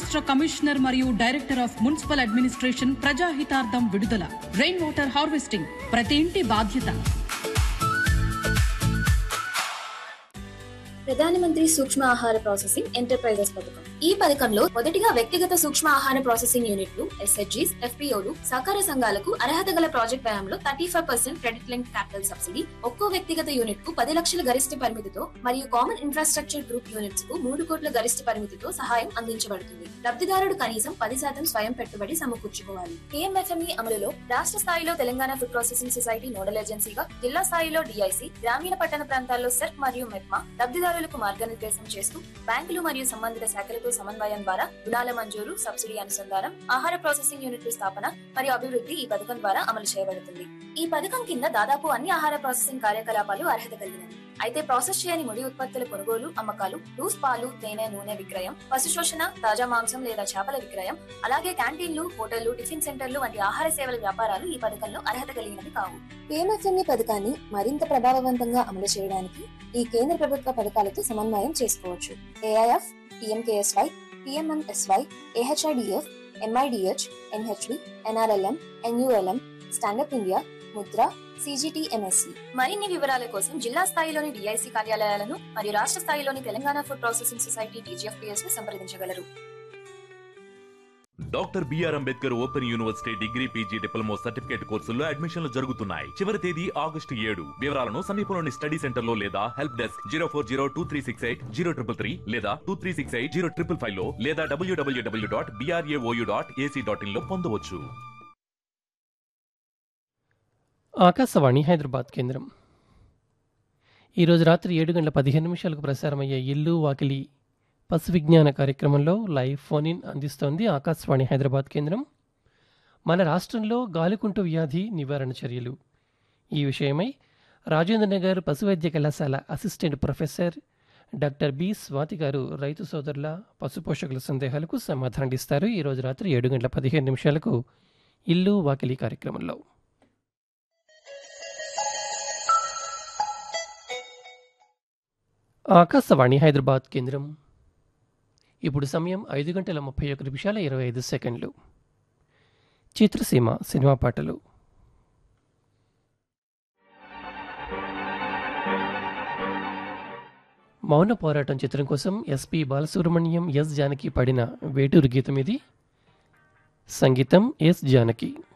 రాష్ట్ర కమిషనర్ మరియు director of municipal administration ప్రజాహితార్థం విడుదల. రెయిన్ వాటర్ హార్వెస్టింగ్ ప్రతి ఇంటి బాధ్యత. ప్రధానమంత్రి సూక్ష్మ ఆహార ప్రాసెసింగ్ ఎంటర్ప్రైజెస్ పథకం. ఈ పథకంలో మొదటిగా వ్యక్తిగత సూక్ష్మ ఆహార ప్రాసెసింగ్ యూనిట్లు, ఎస్హెచ్జీస్, ఎఫ్పీఓలు, సహకార సంఘాలకు అర్హత గల ప్రాజెక్ట్ వ్యయంలో 35% క్రెడిట్ లింక్ క్యాపిటల్ సబ్సిడీ, ఒక్కో వ్యక్తిగత యూనిట్ కు 10 లక్షల గరిష్ట పరిమితితో మరియు కామన్ ఇన్ఫ్రాస్ట్రక్చర్ గ్రూప్ యూనిట్స్ కు 3 కోట్ల గరిష్ట పరిమితితో సహాయం అందించబడుతుంది. లబ్ధిదారుడు కనీసం 10% స్వయం పెట్టుబడి సమకూర్చుకోవాలి. కేఎంఎఫ్ఎంఈ అమలులో రాష్ట్ర స్థాయిలో Telangana food processing society nodal ఏజెన్సీగా, జిల్లా స్థాయిలో డిఐసి, గ్రామీణ పట్టణ ప్రాంతాల్లో సెర్క్ మరియు మెప్మా లబ్ధిదారులకు మార్గనిర్దేశం చేస్తూ బ్యాంకులు మరియు సంబంధిత శాఖలతో సమన్వయం ద్వారా రుణాల మంజూరు, సబ్సిడీ అనుసంధానం, ఆహార ప్రాసెసింగ్ యూనిట్ల స్థాపన మరియు అభివృద్ధి ఈ పథకం ద్వారా అమలు చేయబడుతుంది. ఈ పథకం కింద దాదాపు అన్ని ఆహార ప్రాసెసింగ్ కార్యకలాపాలు అర్హత కలిగినవి. అయితే ప్రాసెస్ చేయని ముడి ఉత్పత్తుల కొనుగోలు, అమ్మకాలు, లూస్ పాలు, తేనె, నూనె విక్రయం, పశు శోషణ, తాజా మాంసం లేదా చేపల విక్రయం, అలాగే క్యాంటీన్లు, హోటళ్లు, టిఫిన్ సెంటర్లు వంటి ఆహార సేవల వ్యాపారాలు ఈ పథకంలో అర్హత కలిగినవి కావు. పిఎంఎఫ్ఎంఈ పథకాన్ని మరింత ప్రభావవంతంగా అమలు చేయడానికి ఈ కేంద్ర ప్రభుత్వ పథకాలతో సమన్వయం చేసుకోవచ్చు. AIF, PMKSY, PMMSY, AHIDF, MIDH, NHB, NRLM, NULM, stand up India, Mudra, CGTMSC. మరిన్ని వివరాల కోసం జిల్లా స్థాయిలోని డిఐసి కార్యాలయాలను మరియు రాష్ట్ర స్థాయిలోని Telangana food processing society TGFPS ను సంప్రదించగలరు. Doctor BR Ambedkar open university degree, PG, diploma certificate కోర్సుల్లో అడ్మిషన్లు జరుగుతున్నాయి. చివరి తేదీ August 7. వివరాలను సమీపంలోని స్టడీ సెంటర్ లో లేదా హెల్ప్ డెస్క్ 04023680333 లేదా 23680555 లో లేదా www.brao.ac.in లో పొందవచ్చు. ఆకాశవాణి హైదరాబాద్ కేంద్రం. ఈరోజు రాత్రి 7:15 ప్రసారమయ్యే ఇల్లు వాకిలి పశు విజ్ఞాన కార్యక్రమంలో లైవ్ ఫోన్ ఇన్ అందిస్తోంది ఆకాశవాణి హైదరాబాద్ కేంద్రం. మన రాష్ట్రంలో గాలికుంటు వ్యాధి నివారణ చర్యలు ఈ విషయమై రాజేంద్ర నగర్ పశు వైద్య కళాశాల assistant professor doctor B Swathi గారు రైతు సోదరుల పశు పోషకుల సందేహాలకు సమాధానం ఇస్తారు. ఈరోజు రాత్రి 7:15 ఇల్లు వాకిలి కార్యక్రమంలో. ఆకాశవాణి హైదరాబాద్ కేంద్రం. ఇప్పుడు సమయం 5:31:25. చిత్రసీమ సినిమా పాటలు. మౌన పోరాటం చిత్రం కోసం ఎస్పి బాలసుబ్రహ్మణ్యం, ఎస్ జానకి పాడిన వేటూరు గీతం ఇది. సంగీతం ఎస్ జానకి.